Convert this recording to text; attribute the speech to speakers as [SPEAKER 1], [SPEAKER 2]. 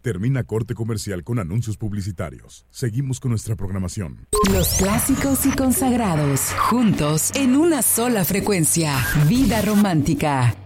[SPEAKER 1] Termina corte comercial con anuncios publicitarios. Seguimos con nuestra programación.
[SPEAKER 2] Los clásicos y consagrados, juntos en una sola frecuencia. Vida romántica.